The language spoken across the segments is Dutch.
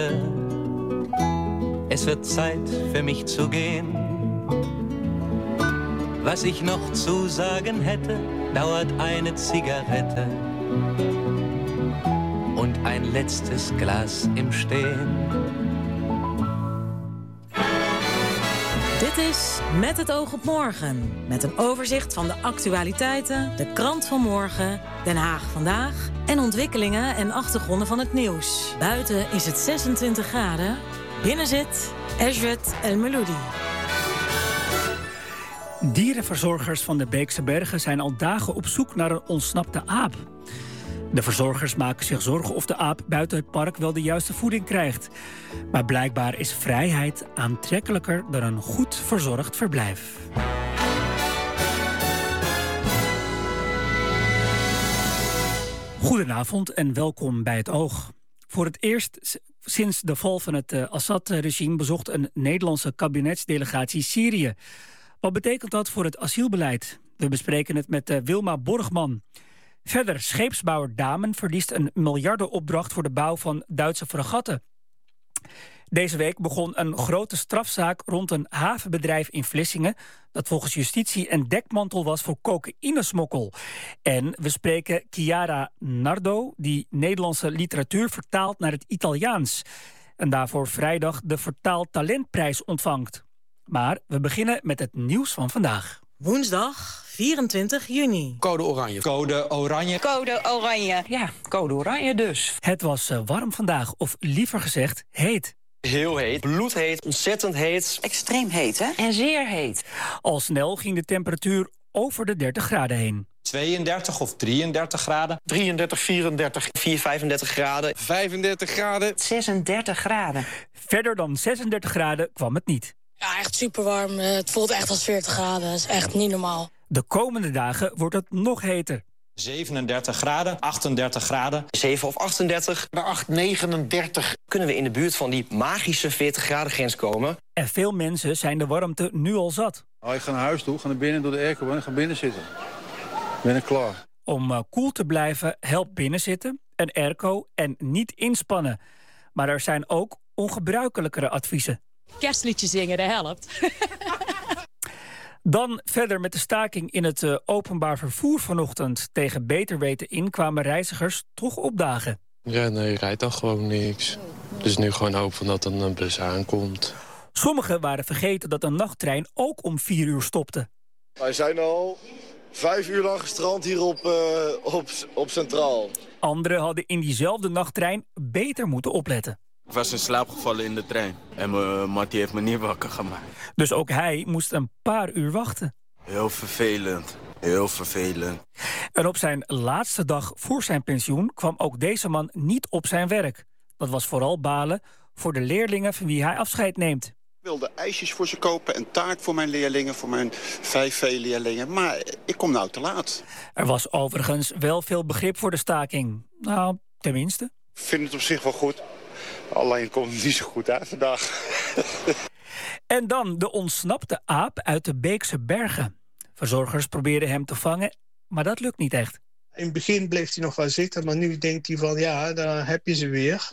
Es wird Zeit für mich zu gehen. Was ich noch zu sagen hätte, dauert eine Zigarette und ein letztes Glas im Stehen. Dit is Met het oog op morgen. Met een overzicht van de actualiteiten, de krant van morgen, Den Haag vandaag en ontwikkelingen en achtergronden van het nieuws. Buiten is het 26 graden. Binnen zit Eshwet El Meloudi. Dierenverzorgers van de Beekse Bergen zijn al dagen op zoek naar een ontsnapte aap. De verzorgers maken zich zorgen of de aap buiten het park wel de juiste voeding krijgt. Maar blijkbaar is vrijheid aantrekkelijker dan een goed verzorgd verblijf. Goedenavond en welkom bij het Oog. Voor het eerst sinds de val van het Assad-regime bezocht een Nederlandse kabinetsdelegatie Syrië. Wat betekent dat voor het asielbeleid? We bespreken het met Wilma Borgman. Verder, scheepsbouwer Damen verliest een miljardenopdracht voor de bouw van Duitse fregatten. Deze week begon een grote strafzaak rond een havenbedrijf in Vlissingen dat volgens justitie een dekmantel was voor cocaïnesmokkel. En we spreken Chiara Nardo, die Nederlandse literatuur vertaalt naar het Italiaans. En daarvoor vrijdag de Vertaaltalentprijs ontvangt. Maar we beginnen met het nieuws van vandaag. Woensdag 24 juni. Code oranje. Code oranje. Code oranje. Ja, code oranje dus. Het was warm vandaag, of liever gezegd heet. Heel heet, bloedheet, ontzettend heet. Extreem heet, hè? En zeer heet. Al snel ging de temperatuur over de 30 graden heen. 32 of 33 graden. 33, 34. 35 graden. 35 graden. 36 graden. Verder dan 36 graden kwam het niet. Ja, echt super warm. Het voelt echt als 40 graden. Dat is echt niet normaal. De komende dagen wordt het nog heter. 37 graden, 38 graden. 7 of 38. Naar 8, 39. Kunnen we in de buurt van die magische 40 graden grens komen. En veel mensen zijn de warmte nu al zat. Ik ga naar huis toe, ga naar binnen door de airco en ga binnen zitten. Ben ik klaar. Om koel te blijven helpt binnenzitten, een airco en niet inspannen. Maar er zijn ook ongebruikelijkere adviezen. Kerstliedje zingen, dat helpt. Dan verder met de staking in het openbaar vervoer vanochtend. Tegen beter weten in kwamen reizigers toch opdagen. Ja, nee, rijdt dan gewoon niks. Dus nu gewoon hopen dat er een bus aankomt. Sommigen waren vergeten dat een nachttrein ook om 4 uur stopte. Wij zijn al 5 uur lang gestrand hier op Centraal. Anderen hadden in diezelfde nachttrein beter moeten opletten. Ik was in slaap gevallen in de trein en mijn mattie heeft me niet wakker gemaakt. Dus ook hij moest een paar uur wachten. Heel vervelend, heel vervelend. En op zijn laatste dag voor zijn pensioen kwam ook deze man niet op zijn werk. Dat was vooral balen voor de leerlingen van wie hij afscheid neemt. Ik wilde ijsjes voor ze kopen en taart voor mijn leerlingen, voor mijn 5 V-leerlingen. Maar ik kom nou te laat. Er was overigens wel veel begrip voor de staking. Nou, tenminste. Ik vind het op zich wel goed. Alleen komt het niet zo goed uit vandaag. En dan de ontsnapte aap uit de Beekse Bergen. Verzorgers probeerden hem te vangen, maar dat lukt niet echt. In het begin bleef hij nog wel zitten, maar nu denkt hij van ja, daar heb je ze weer.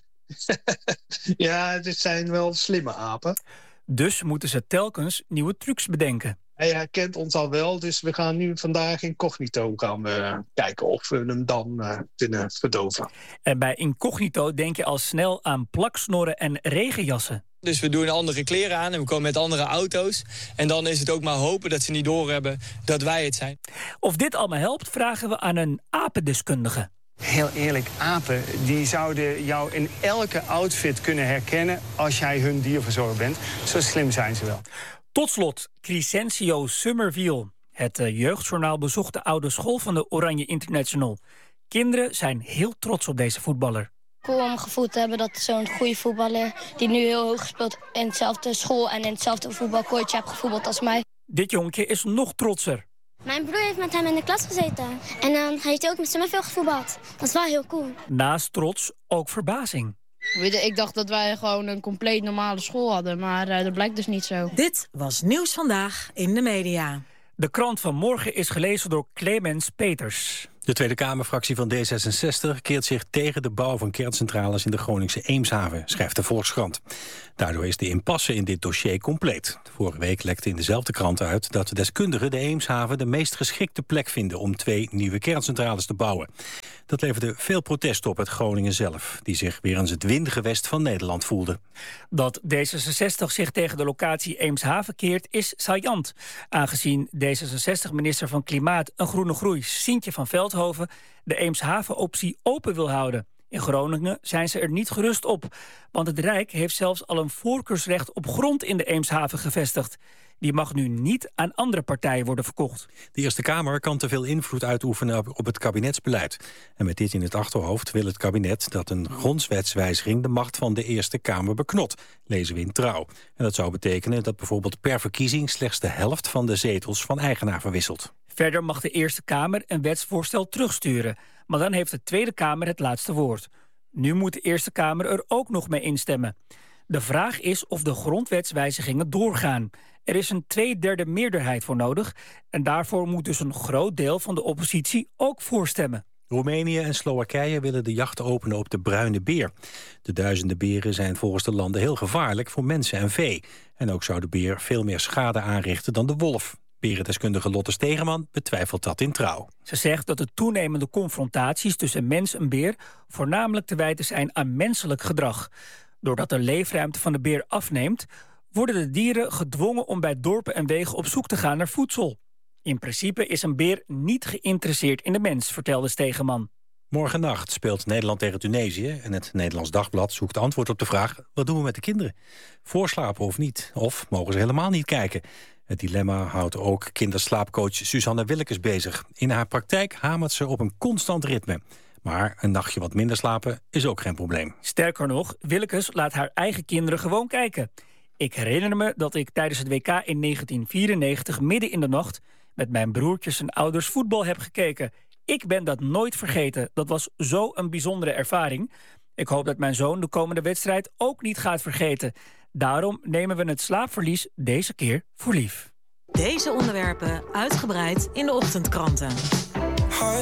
Ja, dit zijn wel slimme apen. Dus moeten ze telkens nieuwe trucs bedenken. Hij herkent ons al wel, dus we gaan nu vandaag incognito gaan kijken of we hem dan kunnen verdoven. En bij incognito denk je al snel aan plaksnorren en regenjassen. Dus we doen andere kleren aan en we komen met andere auto's. En dan is het ook maar hopen dat ze niet doorhebben dat wij het zijn. Of dit allemaal helpt, vragen we aan een apendeskundige. Heel eerlijk, apen die zouden jou in elke outfit kunnen herkennen als jij hun dierverzorger bent. Zo slim zijn ze wel. Tot slot, Crescencio Summerville. Het jeugdjournaal bezocht de oude school van de Oranje International. Kinderen zijn heel trots op deze voetballer. Cool om gevoeld te hebben dat zo'n goede voetballer die nu heel hoog speelt in hetzelfde school en in hetzelfde voetbalcoach heeft gevoetbald als mij. Dit jonkje is nog trotser. Mijn broer heeft met hem in de klas gezeten en dan heeft hij ook met Summerville gevoetbald. Dat is wel heel cool. Naast trots ook verbazing. Ik dacht dat wij gewoon een compleet normale school hadden, maar dat blijkt dus niet zo. Dit was Nieuws Vandaag in de media. De krant van morgen is gelezen door Clemens Peters. De Tweede Kamerfractie van D66 keert zich tegen de bouw van kerncentrales in de Groningse Eemshaven, schrijft de Volkskrant. Daardoor is de impasse in dit dossier compleet. Vorige week lekte in dezelfde krant uit dat de deskundigen de Eemshaven de meest geschikte plek vinden om 2 nieuwe kerncentrales te bouwen. Dat leverde veel protest op uit Groningen zelf, die zich weer eens het windgewest van Nederland voelde. Dat D66 zich tegen de locatie Eemshaven keert is saillant, aangezien D66-minister van Klimaat en Groene Groei Sientje van Veldhoven de Eemshaven-optie open wil houden. In Groningen zijn ze er niet gerust op, want het Rijk heeft zelfs al een voorkeursrecht op grond in de Eemshaven gevestigd. Die mag nu niet aan andere partijen worden verkocht. De Eerste Kamer kan te veel invloed uitoefenen op het kabinetsbeleid. En met dit in het achterhoofd wil het kabinet dat een grondwetswijziging de macht van de Eerste Kamer beknot, lezen we in Trouw. En dat zou betekenen dat bijvoorbeeld per verkiezing slechts de helft van de zetels van eigenaar verwisselt. Verder mag de Eerste Kamer een wetsvoorstel terugsturen, maar dan heeft de Tweede Kamer het laatste woord. Nu moet de Eerste Kamer er ook nog mee instemmen. De vraag is of de grondwetswijzigingen doorgaan. Er is een 2/3 meerderheid voor nodig en daarvoor moet dus een groot deel van de oppositie ook voorstemmen. Roemenië en Slowakije willen de jacht openen op de bruine beer. De duizenden beren zijn volgens de landen heel gevaarlijk voor mensen en vee. En ook zou de beer veel meer schade aanrichten dan de wolf. Berendeskundige Lotte Stegeman betwijfelt dat in Trouw. Ze zegt dat de toenemende confrontaties tussen mens en beer voornamelijk te wijten zijn aan menselijk gedrag. Doordat de leefruimte van de beer afneemt, worden de dieren gedwongen om bij dorpen en wegen op zoek te gaan naar voedsel. In principe is een beer niet geïnteresseerd in de mens, vertelde Stegeman. Morgennacht speelt Nederland tegen Tunesië en het Nederlands Dagblad zoekt antwoord op de vraag: wat doen we met de kinderen? Voorslapen of niet? Of mogen ze helemaal niet kijken? Het dilemma houdt ook kinderslaapcoach Suzanne Willekes bezig. In haar praktijk hamert ze op een constant ritme. Maar een nachtje wat minder slapen is ook geen probleem. Sterker nog, Willekes laat haar eigen kinderen gewoon kijken. Ik herinner me dat ik tijdens het WK in 1994 midden in de nacht met mijn broertjes en ouders voetbal heb gekeken. Ik ben dat nooit vergeten. Dat was zo'n bijzondere ervaring. Ik hoop dat mijn zoon de komende wedstrijd ook niet gaat vergeten. Daarom nemen we het slaapverlies deze keer voor lief. Deze onderwerpen uitgebreid in de ochtendkranten.